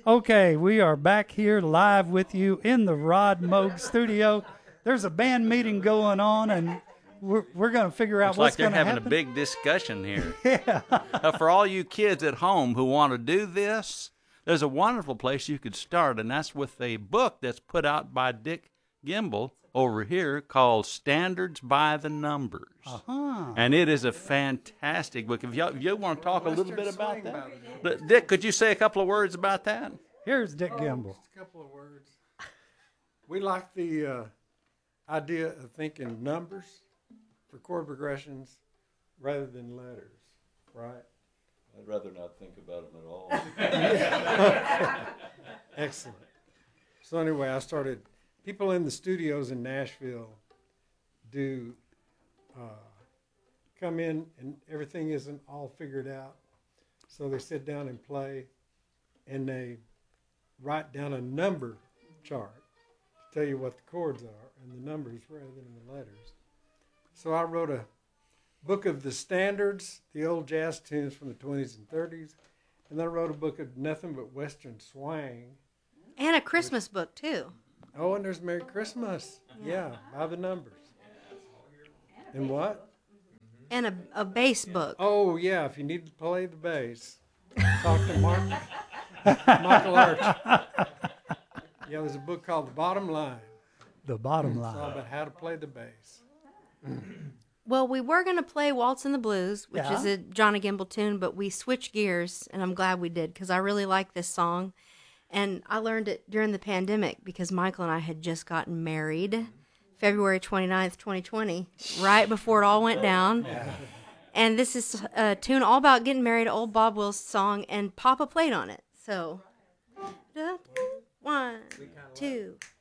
Okay, we are back here live with you in the Rod Moog studio. There's a band meeting going on, and we're going to figure out what's going to happen. Looks like they're having a big discussion here. Yeah. For all you kids at home who want to do this, there's a wonderful place you could start, and that's with a book that's put out by Dick Gimble over here called Standards by the Numbers. Uh-huh. And it is a fantastic book. If you want to talk a little bit about that. Dick, could you say a couple of words about that? Here's Dick Gimble. Just a couple of words. We like the idea of thinking numbers for chord progressions rather than letters, right? I'd rather not think about them at all. Excellent. So anyway, I started. People in the studios in Nashville do come in and everything isn't all figured out. So they sit down and play, and they write down a number chart to tell you what the chords are and the numbers rather than the letters. So I wrote a book of the standards, the old jazz tunes from the 20s and 30s, and then I wrote a book of nothing but Western swang. And a Christmas book, too. Oh, and there's Merry Christmas. Yeah, by the numbers. And what? And a bass book. Oh, yeah, if you need to play the bass, talk to Michael Arch. Yeah, there's a book called The Bottom Line. The Bottom It's all Line. about how to play the bass. Well, we were going to play Waltz in the Blues, which Yeah. is a Johnny Gimble tune, but we switched gears, and I'm glad we did because I really like this song. And I learned it during the pandemic because Michael and I had just gotten married February 29th, 2020, right before it all went down. And this is a tune all about getting married, old Bob Wills song, and Papa played on it. So, 1, 2.